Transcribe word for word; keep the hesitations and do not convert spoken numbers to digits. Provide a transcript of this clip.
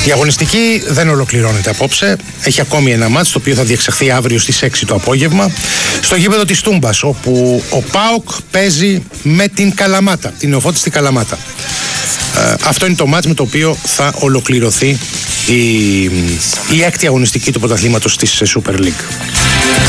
Η αγωνιστική δεν ολοκληρώνεται απόψε. Έχει ακόμη ένα μάτς το οποίο θα διεξαχθεί αύριο στις έξι το απόγευμα στο γήπεδο της Τούμπας, όπου ο ΠΑΟΚ παίζει με την Καλαμάτα, την Νεοφώτιστη Καλαμάτα. Ε, αυτό είναι το μάτς με το οποίο θα ολοκληρωθεί η, η έκτη αγωνιστική του πρωταθλήματος της Super League.